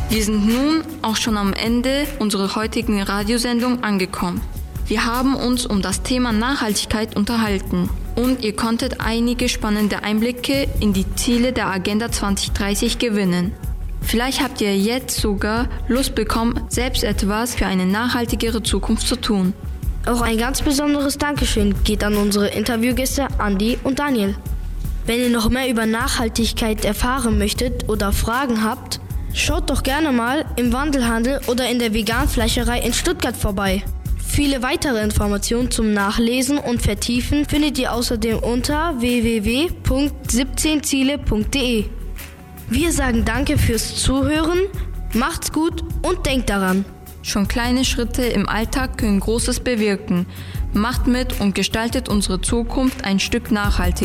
Wir sind nun auch schon am Ende unserer heutigen Radiosendung angekommen. Wir haben uns um das Thema Nachhaltigkeit unterhalten und ihr konntet einige spannende Einblicke in die Ziele der Agenda 2030 gewinnen. Vielleicht habt ihr jetzt sogar Lust bekommen, selbst etwas für eine nachhaltigere Zukunft zu tun. Auch ein ganz besonderes Dankeschön geht an unsere Interviewgäste Andi und Daniel. Wenn ihr noch mehr über Nachhaltigkeit erfahren möchtet oder Fragen habt, schaut doch gerne mal im Wandelhandel oder in der Veganfleischerei in Stuttgart vorbei. Viele weitere Informationen zum Nachlesen und Vertiefen findet ihr außerdem unter www.17ziele.de. Wir sagen danke fürs Zuhören, macht's gut und denkt daran. Schon kleine Schritte im Alltag können Großes bewirken. Macht mit und gestaltet unsere Zukunft ein Stück nachhaltiger.